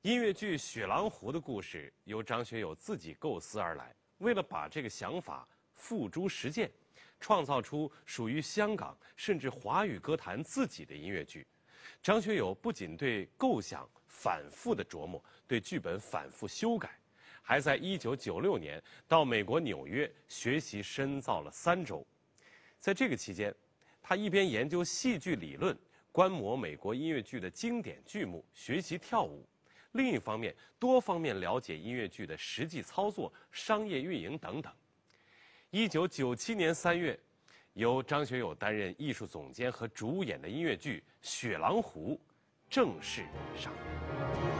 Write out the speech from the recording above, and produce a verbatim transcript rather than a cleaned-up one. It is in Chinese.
音乐剧《雪狼湖》的故事由张学友自己构思而来，为了把这个想法付诸实践，创造出属于香港甚至华语歌坛自己的音乐剧。张学友不仅对构想反复的琢磨，对剧本反复修改，还在一九九六年到美国纽约学习深造了三周。在这个期间，他一边研究戏剧理论，观摩美国音乐剧的经典剧目，学习跳舞；另一方面，多方面了解音乐剧的实际操作、商业运营等等。一九九七年三月，由张学友担任艺术总监和主演的音乐剧《雪狼湖》正式上映。